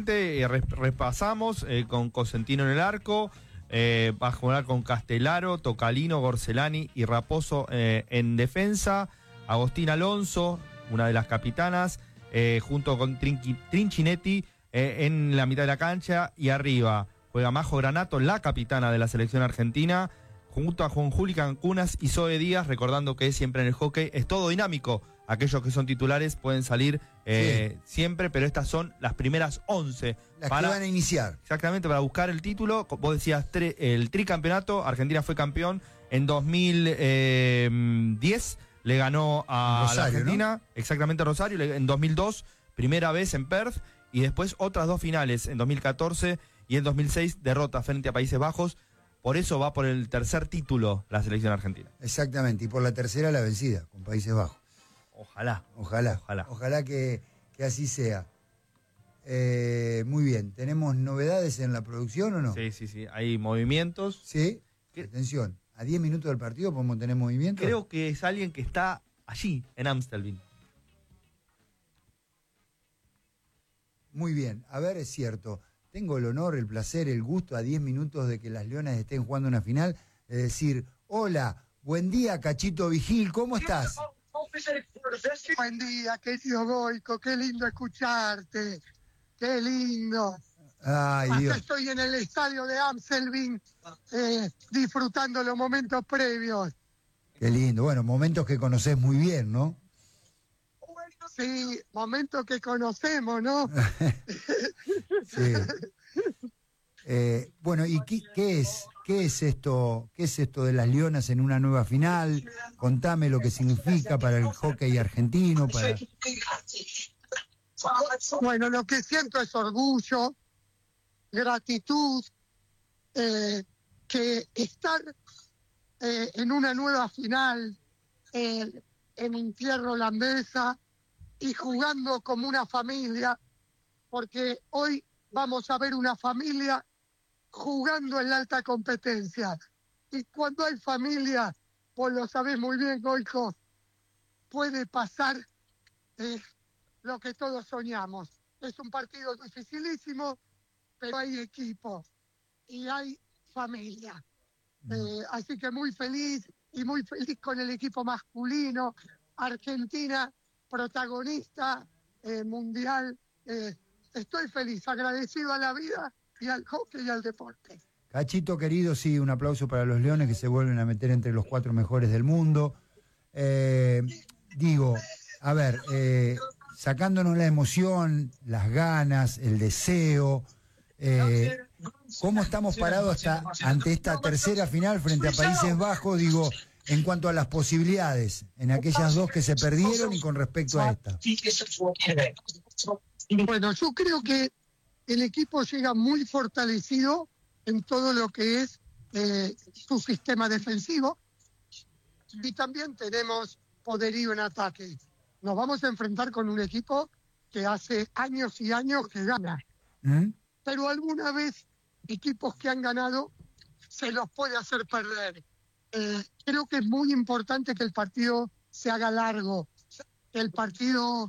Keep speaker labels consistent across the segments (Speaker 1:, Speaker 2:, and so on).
Speaker 1: repasamos con Cosentino en el arco. Va a jugar con Castelaro, Tocalino, Gorcelani y Raposo en defensa. Agostín Alonso, una de las capitanas, junto con Trinchinetti en la mitad de la cancha. Y arriba juega Majo Granato, la capitana de la selección argentina, junto a Juan Juli Cancunas y Zoe Díaz, recordando que siempre en el hockey es todo dinámico. Aquellos que son titulares pueden salir siempre, pero estas son las primeras 11.
Speaker 2: Las que van a iniciar.
Speaker 1: Exactamente, para buscar el título. Vos decías el tricampeonato. Argentina fue campeón en 2010. Le ganó a
Speaker 2: Rosario,
Speaker 1: la Argentina,
Speaker 2: ¿no?
Speaker 1: Exactamente, Rosario. En 2002, primera vez en Perth. Y después otras dos finales, en 2014 y en 2006, derrota frente a Países Bajos. Por eso va por el tercer título la selección argentina.
Speaker 2: Exactamente, y por la tercera la vencida, con Países Bajos.
Speaker 1: Ojalá.
Speaker 2: Ojalá que así sea. Muy bien, ¿tenemos novedades en la producción o no?
Speaker 1: Sí, hay movimientos.
Speaker 2: Sí, atención, a 10 minutos del partido podemos tener movimientos.
Speaker 1: Creo que es alguien que está allí, en Amstelveen.
Speaker 2: Muy bien, a ver, es cierto, tengo el honor, el placer, el gusto a 10 minutos de que las Leonas estén jugando una final, de decir, hola, buen día Cachito Vigil, ¿cómo estás?
Speaker 3: Buen día, querido Goico, qué lindo escucharte, qué lindo.
Speaker 2: Ay,
Speaker 3: Acá
Speaker 2: Dios.
Speaker 3: estoy en el estadio de Amstelveen, disfrutando los momentos previos.
Speaker 2: Qué lindo, bueno, momentos que conocés muy bien, ¿no?
Speaker 3: Sí, momentos que conocemos, ¿no?
Speaker 2: Sí. Bueno, ¿y qué es esto de las Leonas en una nueva final? Contame lo que significa para el hockey argentino.
Speaker 3: Bueno, lo que siento es orgullo, gratitud, que estar en una nueva final en un tierra holandesa y jugando como una familia, porque hoy vamos a ver una familia jugando en la alta competencia. Y cuando hay familia, vos lo sabés muy bien, Goico, puede pasar lo que todos soñamos. Es un partido dificilísimo, pero hay equipo y hay familia. Así que muy feliz con el equipo masculino. Argentina, protagonista mundial. Estoy feliz, agradecido a la vida y al hockey y al deporte.
Speaker 2: Cachito querido, sí, un aplauso para los Leones que se vuelven a meter entre los 4 mejores del mundo. Digo, a ver, sacándonos la emoción, las ganas, el deseo, ¿cómo estamos parados ante esta tercera final frente a Países Bajos? Digo, en cuanto a las posibilidades, en aquellas dos que se perdieron y con respecto a esta.
Speaker 3: Bueno, yo creo que el equipo llega muy fortalecido en todo lo que es su sistema defensivo y también tenemos poderío en ataque. Nos vamos a enfrentar con un equipo que hace años y años que gana. Pero alguna vez equipos que han ganado se los puede hacer perder. Creo que es muy importante que el partido se haga largo, que el partido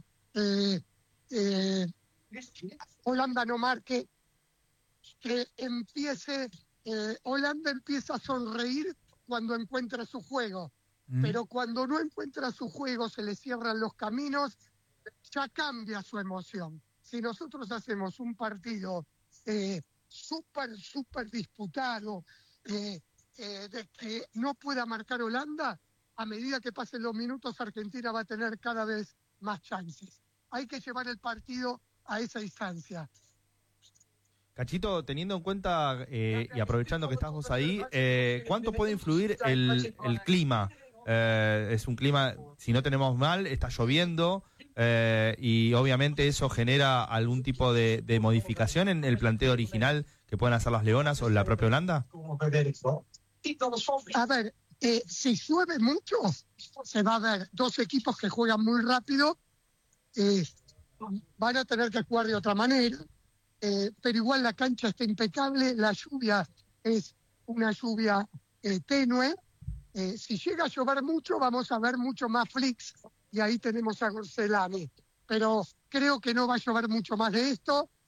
Speaker 3: Holanda no marque, que Holanda empieza a sonreír cuando encuentra su juego, pero cuando no encuentra su juego, se le cierran los caminos, ya cambia su emoción. Si nosotros hacemos un partido súper disputado, de que no pueda marcar Holanda, a medida que pasen los minutos, Argentina va a tener cada vez más chances. Hay que llevar el partido a esa instancia.
Speaker 1: Cachito, teniendo en cuenta y aprovechando que estamos ahí, ¿cuánto puede influir el clima? Es un clima, si no tenemos mal, está lloviendo y obviamente eso genera algún tipo de modificación en el planteo original que puedan hacer las Leonas o la propia Holanda.
Speaker 3: A ver, si llueve mucho, se va a ver dos equipos que juegan muy rápido, van a tener que jugar de otra manera, pero igual la cancha está impecable, la lluvia es una lluvia tenue. Si llega a llover mucho, vamos a ver mucho más flicks, y ahí tenemos a Gorcelani. Pero creo que no va a llover mucho más de esto,